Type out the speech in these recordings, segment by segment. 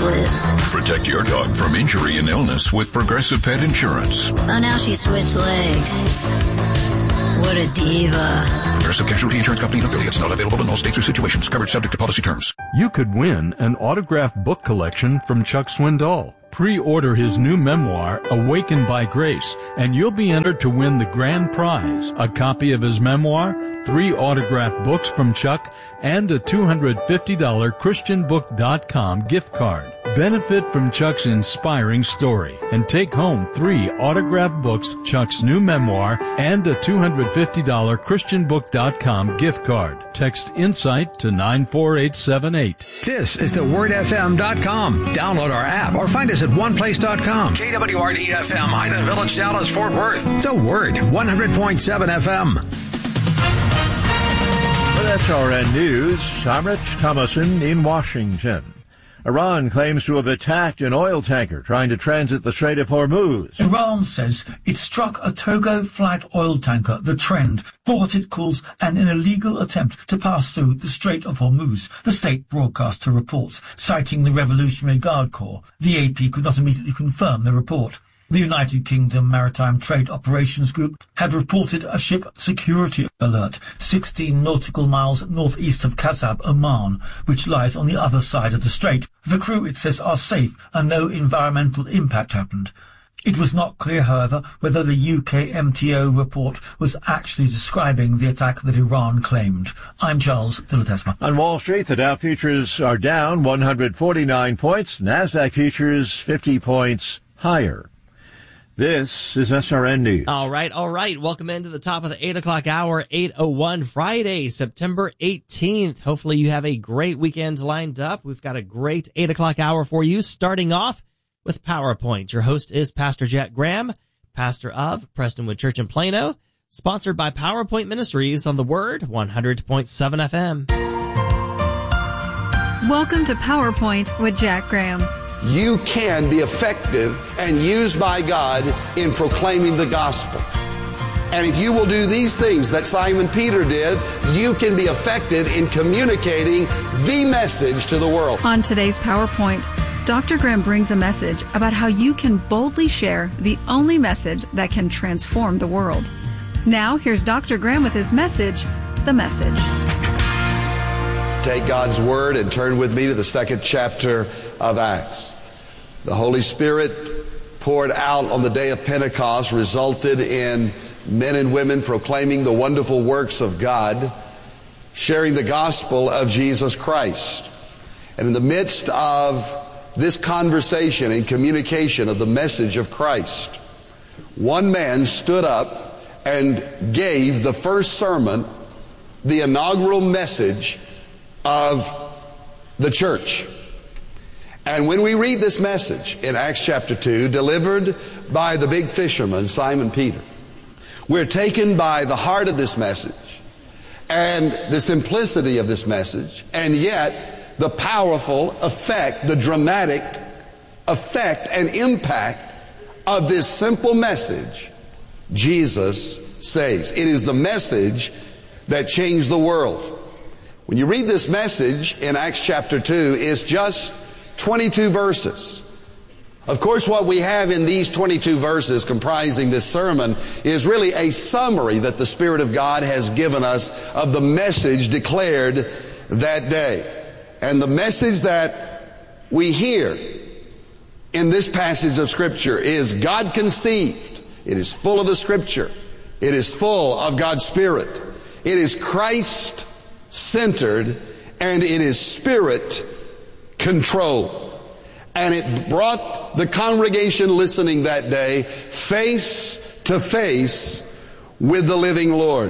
quit. Protect your dog from injury and illness with Progressive Pet Insurance. Oh, now she switched legs. What a diva. Progressive Casualty Insurance Company and affiliates. Not available in all states or situations. Coverage subject to policy terms. You could win an autographed book collection from Chuck Swindoll. Pre-order his new memoir, Awakened by Grace, and you'll be entered to win the grand prize, a copy of his memoir, 3 autographed books from Chuck, and a $250 ChristianBook.com gift card. Benefit from Chuck's inspiring story and take home 3 autographed books, Chuck's new memoir, and a $250 ChristianBook.com gift card. Text INSIGHT to 94878. This is thewordfm.com. Download our app or find us at oneplace.com. KWRD-FM, Highland Village, Dallas, Fort Worth. The Word, 100.7 FM. With SRN News, I'm Rich Thomason in Washington. Iran claims to have attacked an oil tanker trying to transit the Strait of Hormuz. Iran says it struck a Togo-flagged oil tanker, the Trend, for what it calls an illegal attempt to pass through the Strait of Hormuz, the state broadcaster reports, citing the Revolutionary Guard Corps. The AP could not immediately confirm the report. The United Kingdom Maritime Trade Operations Group had reported a ship security alert 16 nautical miles northeast of Kasab, Oman, which lies on the other side of the strait. The crew, it says, are safe and no environmental impact happened. It was not clear, however, whether the UK MTO report was actually describing the attack that Iran claimed. I'm Charles Dilatesma. On Wall Street, the Dow futures are down 149 points. NASDAQ futures 50 points higher. This is SRN News. All right. Welcome into the top of the 8 o'clock hour, 8:01, Friday, September 18th. Hopefully you have a great weekend lined up. We've got a great 8 o'clock hour for you, starting off with PowerPoint. Your host is Pastor Jack Graham, pastor of Prestonwood Church in Plano, sponsored by PowerPoint Ministries on the Word, 100.7 FM. Welcome to PowerPoint with Jack Graham. You can be effective and used by God in proclaiming the gospel. And if you will do these things that Simon Peter did, you can be effective in communicating the message to the world. On today's PowerPoint, Dr. Graham brings a message about how you can boldly share the only message that can transform the world. Now, here's Dr. Graham with his message, The Message. Take God's Word and turn with me to the 2nd chapter of Acts. The Holy Spirit poured out on the day of Pentecost resulted in men and women proclaiming the wonderful works of God, sharing the gospel of Jesus Christ. And in the midst of this conversation and communication of the message of Christ, one man stood up and gave the first sermon, the inaugural message of the church. And when we read this message in Acts chapter 2, delivered by the big fisherman, Simon Peter, we're taken by the heart of this message and the simplicity of this message, and yet the powerful effect, the dramatic effect and impact of this simple message: Jesus saves. It is the message that changed the world. When you read this message in Acts chapter 2, it's just 22 verses. Of course, what we have in these 22 verses comprising this sermon is really a summary that the Spirit of God has given us of the message declared that day. And the message that we hear in this passage of Scripture is God conceived. It is full of the Scripture. It is full of God's Spirit. It is Christ centered, and it is Spirit controlled. And it brought the congregation listening that day face to face with the living Lord.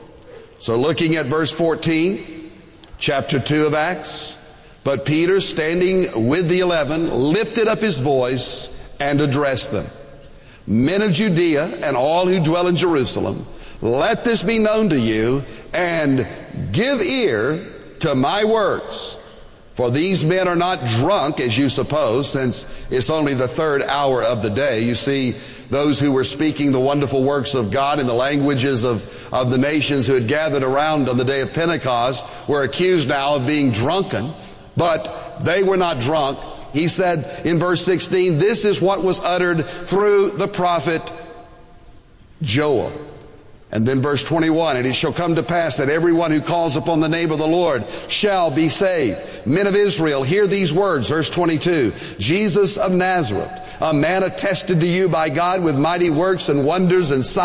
So looking at verse 14, chapter 2 of Acts, but Peter, standing with the 11, lifted up his voice and addressed them. Men of Judea and all who dwell in Jerusalem, let this be known to you, and give ear to my words. For these men are not drunk, as you suppose, since it's only the 3rd hour of the day. You see, those who were speaking the wonderful works of God in the languages of the nations who had gathered around on the day of Pentecost were accused now of being drunken. But they were not drunk He said in verse 16, this is what was uttered through the prophet Joel. And then verse 21, and it shall come to pass that everyone who calls upon the name of the Lord shall be saved. Men of Israel, hear these words. Verse 22, Jesus of Nazareth, a man attested to you by God with mighty works and wonders and signs